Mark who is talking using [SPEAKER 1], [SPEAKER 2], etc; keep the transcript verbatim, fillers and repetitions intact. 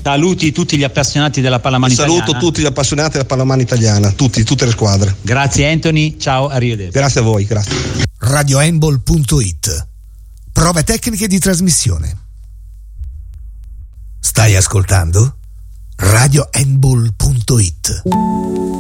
[SPEAKER 1] Saluti tutti gli appassionati della pallamano italiana.
[SPEAKER 2] Saluto tutti gli appassionati della pallamano italiana, tutti, tutte le squadre.
[SPEAKER 1] Grazie Anthony, ciao, arrivederci.
[SPEAKER 2] Grazie a voi, grazie.
[SPEAKER 3] radio handball punto it. Prove tecniche di trasmissione. Stai ascoltando? radio handball punto it.